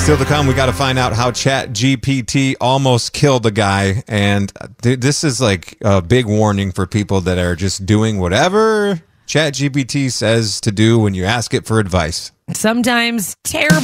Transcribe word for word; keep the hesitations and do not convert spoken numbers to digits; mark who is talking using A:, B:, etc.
A: Still to come, we got to find out how Chat G P T almost killed a guy. And th- this is like a big warning for people that are just doing whatever Chat G P T says to do when you ask it for advice.
B: Sometimes terrible.